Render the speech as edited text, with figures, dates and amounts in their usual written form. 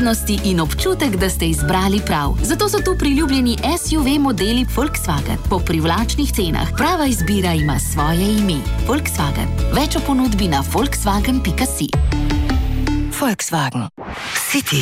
prednosti in občutek, da ste izbrali prav. Zato so tu priljubljeni SUV modeli Volkswagen. Po privlačnih cenah prava izbira ima svoje ime. Volkswagen. Več o ponudbi na volkswagen.si. Volkswagen. City.